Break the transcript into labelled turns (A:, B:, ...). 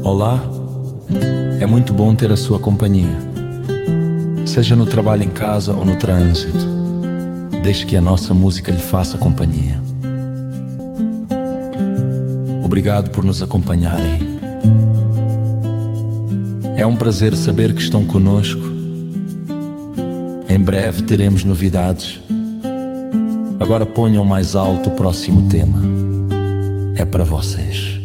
A: Olá, é muito bom ter a sua companhia. Seja no trabalho em casa ou no trânsito, deixe que a nossa música lhe faça companhia. Obrigado por nos acompanharem. É um prazer saber que estão conosco. Em breve teremos novidades. Agora ponham mais alto o próximo tema. É para vocês.